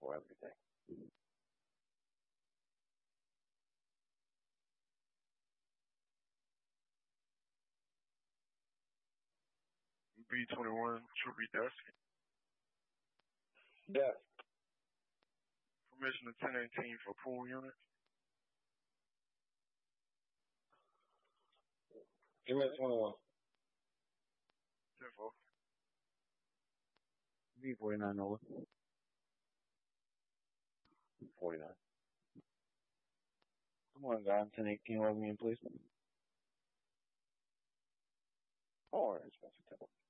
for everything. B21, Trooper Dusty. Yes. Permission to 1018 for pool unit. Give me 21. 10-4. B49 over. 49. Come on, guys. 1018, log me in, please. Orange, Mr. Temple.